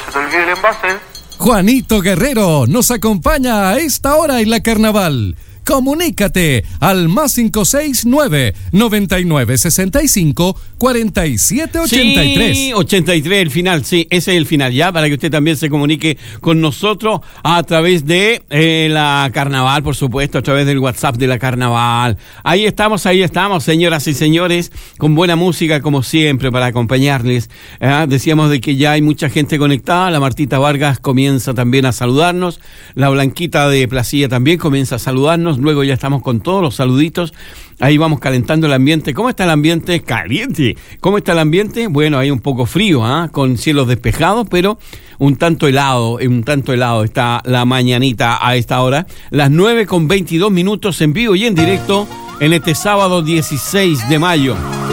se te olvide el envase. Juanito Guerrero nos acompaña a esta hora en la Carnaval. Comunícate al +569 9965 4783. Sí, 83 el final, sí, ese es el final ya, para que usted también se comunique con nosotros a través de la Carnaval, por supuesto, a través del WhatsApp de la Carnaval. Ahí estamos, señoras y señores, con buena música como siempre para acompañarles. Decíamos de que ya hay mucha gente conectada, la Martita Vargas comienza también a saludarnos, la Blanquita de Placilla también comienza a saludarnos. Luego ya estamos con todos los saluditos. Ahí vamos calentando el ambiente. ¿Cómo está el ambiente? Caliente. ¿Cómo está el ambiente? Bueno, hay un poco frío, con cielos despejados, pero un tanto helado está la mañanita a esta hora. Las 9:22 en vivo y en directo en este sábado 16 de mayo.